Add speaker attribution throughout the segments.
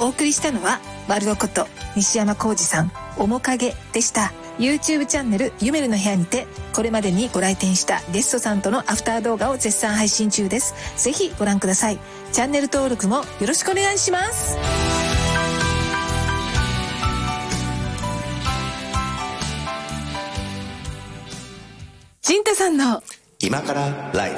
Speaker 1: お送りしたのはワルドこと西山浩二さん、面影でした。 YouTube チャンネルゆめるの部屋にてこれまでにご来店したゲストさんとのアフター動画を絶賛配信中です。ぜひご覧ください。チャンネル登録もよろしくお願いします。陣太さんの
Speaker 2: 今からライフ。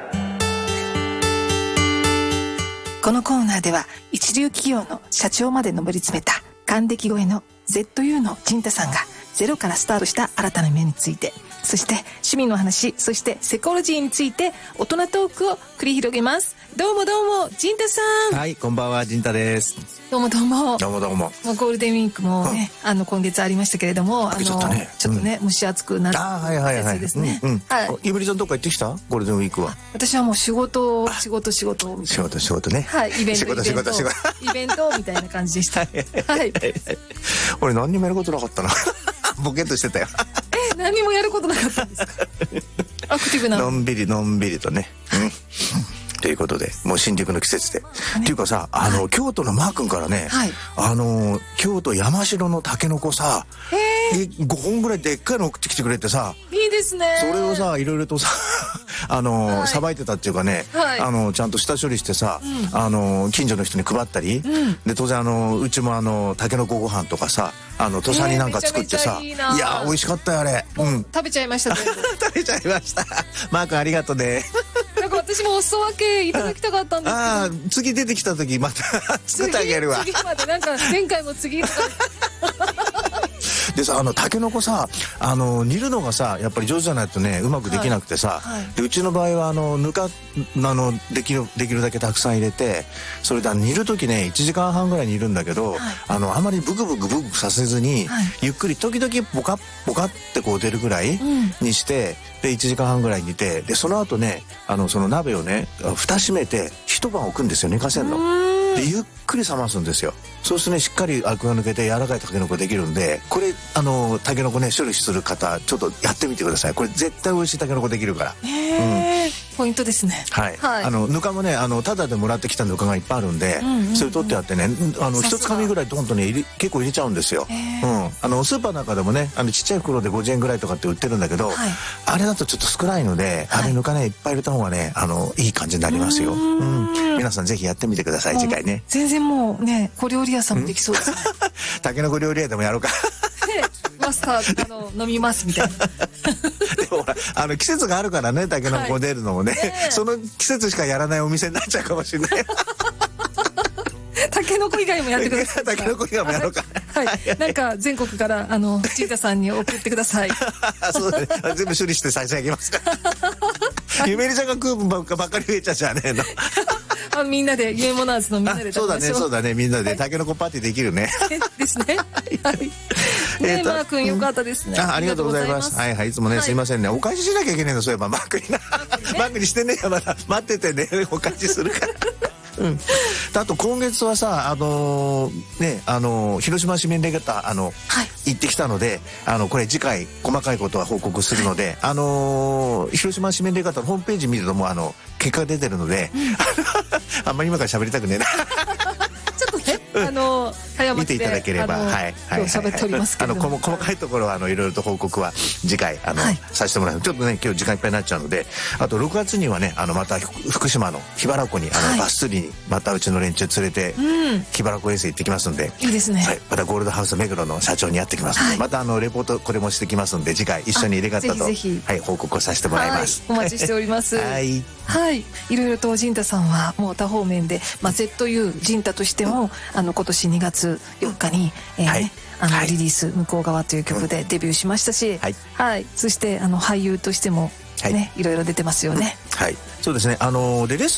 Speaker 1: このコーナーでは一流企業の社長まで上り詰めた還暦超えの ZU の陣太さんがゼロからスタートした新たな夢について、そして趣味の話、そしてセコロジーについて大人トークを繰り広げます。どうもどうも陣太さん。
Speaker 2: はい、こんばんは、陣太です。
Speaker 1: どうもどうも。
Speaker 2: どうもどうも。
Speaker 1: もうゴールデンウィークもね、今月ありましたけれども、
Speaker 2: ちょっとね、
Speaker 1: 蒸し暑くなってですね。
Speaker 2: ゆめりちゃんどっか行ってきた？ゴールデンウィークは。
Speaker 1: 私はもう仕事ね。はい、イベントみたいな感じでした。はい。
Speaker 2: 俺何にもやることなかったな。ボケっとしてたよ。
Speaker 1: 何もやることなかったんですか？アクティブな。
Speaker 2: のんびりとね。ということで、もう新緑の季節で。っていうかさ、京都のマー君からね、京都山城のタケノコさ、5本ぐらいでっかいの送ってきてくれてさ、
Speaker 1: いいですね。
Speaker 2: それをさ、いろいろとさ、さばいてたっていうかね、ちゃんと下処理してさ、近所の人に配ったり、で、当然うちもタケノコご飯とかさ、土佐になんか作ってさ、いや、美味しかったよ、あれ。
Speaker 1: 食べちゃいました。
Speaker 2: 食べちゃいました。マー君ありがとうね。
Speaker 1: なんか私もお裾分けいただきたかったんですけど。
Speaker 2: 次出てきた時また作ってあげるわ。
Speaker 1: 次までなんか前回も次とか。
Speaker 2: でさ、タケノコさ、煮るのがさ、やっぱり上手じゃないとね、うまくできなくてさ、でうちの場合はできるだけたくさん入れて、それで煮る時ね、1時間半ぐらい煮るんだけど、あまりブクブクさせずに、ゆっくり時々ポカってこう出るぐらいにして、で1時間半ぐらい煮て、でその後ね、その鍋をね、蓋閉めて一晩置くんですよ、寝かせるの。でゆっくり冷ますんですよ。そうするとね、しっかりアクが抜けて柔らかいタケノコできるんで、これタケノコね、処理する方ちょっとやってみてください。これ絶対美味しいタケノコできるから。
Speaker 1: ポイントですね。
Speaker 2: はい。ぬかもね、タダでもらってきたぬかがいっぱいあるんで、それ取ってあってね、一つかみぐらいドンとね、結構入れちゃうんですよ。スーパーなんかでもね、ちっちゃい袋で50円ぐらいとかって売ってるんだけど、あれだとちょっと少ないので、あれぬかね、いっぱい入れた方がね、いい感じになりますよ。皆さんぜひやってみてください、次回ね。
Speaker 1: 全然もうね、小料理屋さんもできそうですね。
Speaker 2: タケノコ料理屋でもやろうか。
Speaker 1: マスター飲みますみたいな。
Speaker 2: でもほら、季節があるからね、タケノコ出るのもね、その季節しかやらないお店になっちゃうかもしれない。
Speaker 1: タケノコ以外もやってください。
Speaker 2: タケノコ以外もやろうか。
Speaker 1: はい。なんか全国から陣太さんに送ってください。
Speaker 2: そうだね。全部処理して差し上げますから。ゆめりちゃんが食う分ばっかり増えちゃうじゃねえの。
Speaker 1: みんなで、ゆえもナーズのみんなで食べましょう。
Speaker 2: そうだね、みんなでタケノコパーティーできるね。
Speaker 1: ですね。はい。ね、マー君よかったですね。
Speaker 2: ありがとうございます。はいはい、いつもね、すいませんね。お返ししなきゃいけないの、そういえばマー君にな。マー君にしてね、まだ待っててね、お返しするから。あと今月はさ、広島市民レガタ行ってきたので、これ次回細かいことは報告するので、広島市民レガタのホームページ見るともう結果が出てるので、あんまり今から喋りたくねえな。
Speaker 1: ちょっとね、早
Speaker 2: 見ていただければ、
Speaker 1: 今日喋っておりますけど、
Speaker 2: 細かいところはいろいろと報告は次回させてもらいます。ちょっとね、今日時間いっぱいになっちゃうので、あと6月にはね、また福島の桧原湖にバス釣りにまたうちの連中連れて桧原湖遠征行ってきますんで、
Speaker 1: いいですね。
Speaker 2: はい、またゴールドハウス目黒の社長にやってきますので、またレポートこれもしてきますんで、次回一緒に入れ方と報告をさせてもらいます。
Speaker 1: お待ちしております。はい。いろいろと陣太さんはもう多方面で、ZU 陣太としても今年2月4日にリリース向こう側という曲でデビューしましたし、そして俳優としてもね、いろいろ出てますよね。
Speaker 2: はい、そうですね。でレッ